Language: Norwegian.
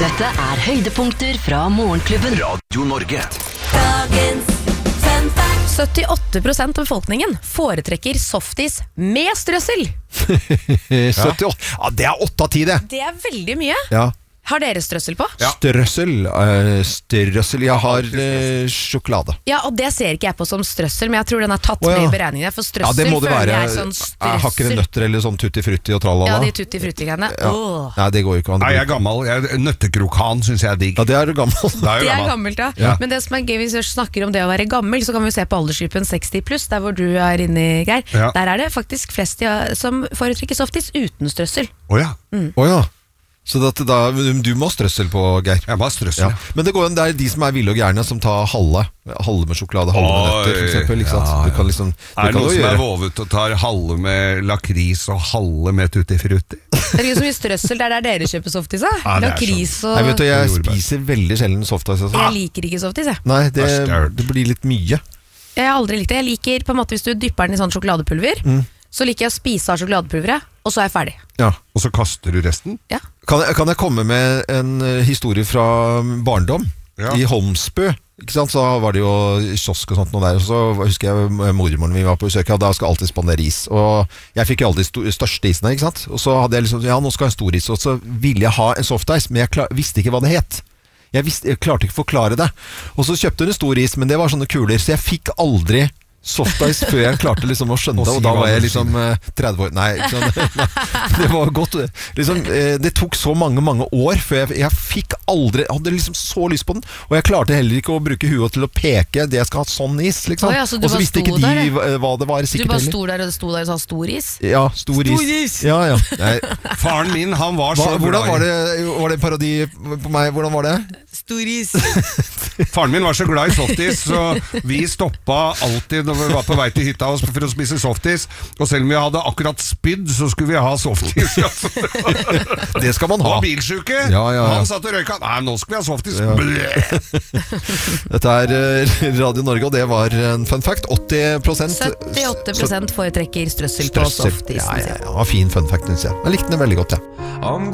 Dette høydepunkter fra Morgenklubben. Radio Norge. Dagens fun fact. 78% av befolkningen foretrekker softis med strøssel. 78. Ja, det 8 av 10 det. Det veldig mye. Ja. Har dere strøssel på? Ja. Strøssel, jeg har sjokolade. Ja, og det ser ikke jeg på som strøssel, men jeg tror den tatt med i beregningene. For strøssel det må det føler være. jeg sånn strøssel. Hakker en nøtter eller sånn tutti frutti og tralala. Ja, de tutti frutti-greiene. Nei, det går jo ikke an. Nei, jeg gammel. Nøttekrokan synes jeg digg. Ja, det gammelt. Det gammelt, ja. Men det som gøy, hvis vi snakker om det å være gammel, så kan vi se på aldersgruppen 60 pluss, der hvor du inne, Geir. Ja. Der det faktisk flest som foretrekker softis uten strøssel. Åja. Åja. Så du må ha strøssel på, Geir. Jeg må ha strøssel, ja. Men det er de som ville og gjerne, som tar halve med sjokolade, halve med nøtter, for eksempel. Du kan liksom, det noen som vovet og tar halve med lakris og halve med tutti frutti? Det ikke så mye strøssel der dere kjøper softis, da? Lakris og... Nei, vet du, jeg spiser veldig sjelden softis. Jeg liker ikke softis, jeg. Nei, det blir litt mye. Jeg har aldri likt det. Jeg liker på en måte hvis du dypper den i sånn sjokoladepulver, så liker jeg å spise av sjokoladepulveret, og så jeg ferdig. Ja. Og så kaster du resten? Ja. Kan jeg komme med en historie fra barndom? Ja. I Holmsbø, ikke sant? Så var det jo kiosk og sånt noe der. Og så husker jeg mormoren vi var på besøk, da skal alltid spandere is. Og jeg fikk jo aldri største isene, ikke sant? Og så hadde jeg liksom, nå skal jeg ha en stor is. Og så ville jeg ha en softice, men jeg visste ikke hva det het. Jeg klarte ikke å forklare det. Og så kjøpte hun en stor is, men det var sånne kuler, så jeg fikk aldri softice før jeg klarte liksom å skjønne det, og da var jeg liksom 30 år. Nei, det var godt. Liksom, det tok så mange år før jeg fikk aldri, hadde liksom så lyst på den, og jeg klarte heller ikke å bruke huet til å peke det jeg skal ha sånn is, liksom. Så og så visste ikke de hva det var sikkert heller. Du bare sto der og sa stor is? Ja, stor is. Ja. Nei. Faren min, han var så glad. Var det en parodi på meg? Hvordan var det? Stor is. Faren min var så glad i softis, så vi stoppa alltid når vi var på vei til hytta for å spise softis, og selv om vi hadde akkurat spydd, så skulle vi ha softis. Det skal man ha. Og bilsjuke, ja. Han satt og røyka. Nei, nå skal vi ha softis. Ja. Dette Radio Norge, og det var en fun fact. 78% foretrekker strøssel på softis. Ja, fin fun fact, synes jeg. Jeg likte den veldig godt, ja.